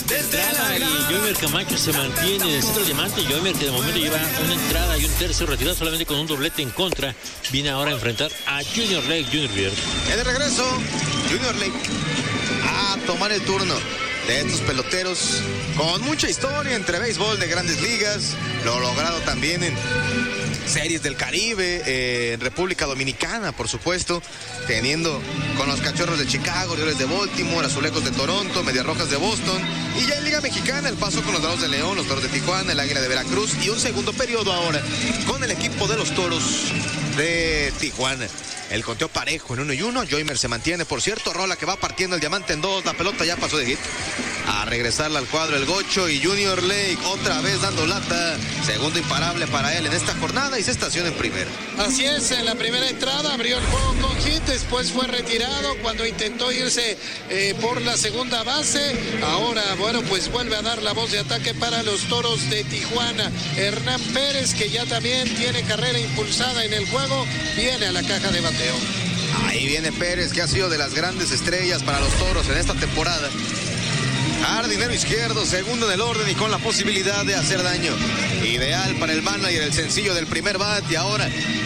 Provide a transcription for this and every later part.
entrada y Joymer Camacho se mantiene en el centro del diamante. Joymer, que de momento lleva una entrada y un tercio retirado solamente con un doblete en contra, viene ahora a enfrentar a Junior Lake Jr. En el regreso, Junior Lake a tomar el turno de estos peloteros con mucha historia entre béisbol de grandes ligas, lo logrado también en series del Caribe, en República Dominicana, por supuesto, teniendo con los Cachorros de Chicago, Orioles de Baltimore, Azulejos de Toronto, Medias Rojas de Boston, y ya en Liga Mexicana el paso con los Dorados de León, los Toros de Tijuana, el Águila de Veracruz, y un segundo periodo ahora con el equipo de los Toros de Tijuana. El conteo parejo en 1-1. Joymer se mantiene, por cierto. Rola que va partiendo el diamante en 2. La pelota ya pasó de hit. A regresarla al cuadro el Gocho. Y Junior Lake otra vez dando lata. Segundo imparable para él en esta jornada y se estaciona en primera. Así es, en la primera entrada abrió el juego con hit. Después fue retirado cuando intentó irse por la segunda base. Ahora, bueno, pues vuelve a dar la voz de ataque para los Toros de Tijuana. Hernán Pérez, que ya también tiene carrera impulsada en el juego, viene a la caja de bateo. Ahí viene Pérez, que ha sido de las grandes estrellas para los Toros en esta temporada. Jardinero izquierdo, segundo en el orden y con la posibilidad de hacer daño. Ideal para el manager, el sencillo del primer bat, y ahora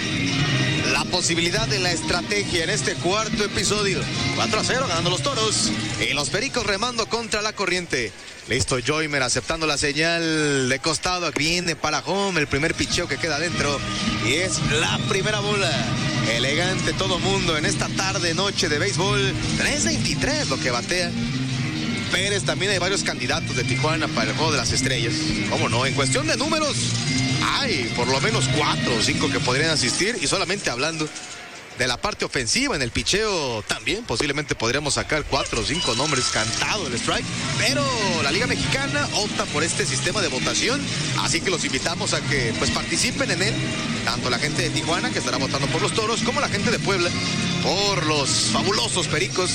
la posibilidad de la estrategia en este cuarto episodio. 4-0 ganando los Toros y los Pericos remando contra la corriente. Listo Joymer aceptando la señal de costado. Viene para home, el primer picheo que queda adentro y es la primera bola. Elegante todo mundo en esta tarde noche de béisbol. 3.23 lo que batea Pérez. También hay varios candidatos de Tijuana para el juego de las estrellas. ¿Cómo no? En cuestión de números hay por lo menos 4 o 5 que podrían asistir, y solamente hablando de la parte ofensiva en el picheo también posiblemente podríamos sacar 4 o 5 nombres cantado el strike, pero la Liga Mexicana opta por este sistema de votación, así que los invitamos a que pues participen en él, tanto la gente de Tijuana, que estará votando por los Toros, como la gente de Puebla por los fabulosos Pericos,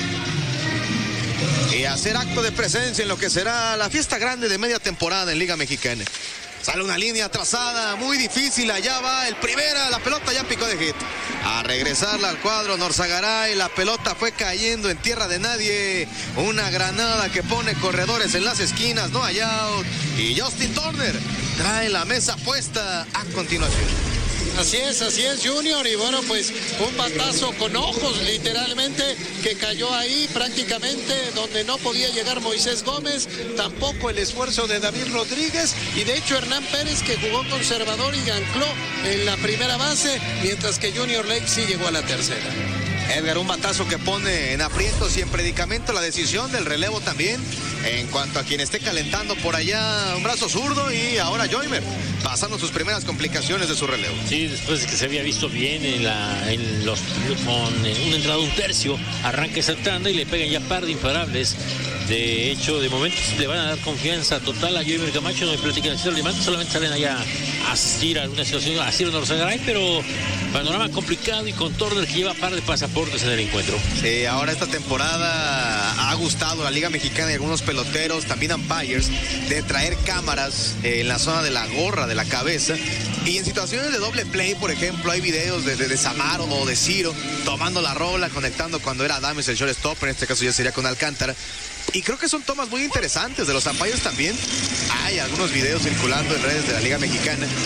y hacer acto de presencia en lo que será la fiesta grande de media temporada en Liga Mexicana. Sale una línea trazada, muy difícil, allá va el primera, la pelota ya picó de hit. A regresarla al cuadro Norzagaray, la pelota fue cayendo en tierra de nadie. Una granada que pone corredores en las esquinas, no hay out. Y Justin Turner trae la mesa puesta a continuación. Así es, Junior, y bueno, pues un batazo con ojos, literalmente, que cayó ahí prácticamente donde no podía llegar Moisés Gómez, tampoco el esfuerzo de David Rodríguez, y de hecho Hernán Pérez, que jugó conservador y ancló en la primera base, mientras que Junior Lake sí llegó a la tercera. Edgar, un batazo que pone en aprietos y en predicamento la decisión del relevo también, en cuanto a quien esté calentando por allá un brazo zurdo, y ahora Joymer pasando sus primeras complicaciones de su relevo. Sí, después de que se había visto bien con una entrada de un tercio, arranca esa tanda y le pegan ya par de imparables. De hecho, de momento le van a dar confianza total a Joymer Camacho. No me platican el diamante, solamente salen allá a asistir a alguna situación, a Ciro Norzagaray, pero panorama complicado y con Turner que lleva par de pasaportes en el encuentro. Sí, ahora esta temporada ha gustado a la Liga Mexicana y algunos peloteros, también umpires, de traer cámaras en la zona de la gorra, de la cabeza, y en situaciones de doble play, por ejemplo, hay videos de Samaro o de Ciro tomando la rola, conectando cuando era Adames el shortstop, en este caso ya sería con Alcántara. Y creo que son tomas muy interesantes de los umpires también. Hay algunos videos circulando en redes de la Liga Mexicana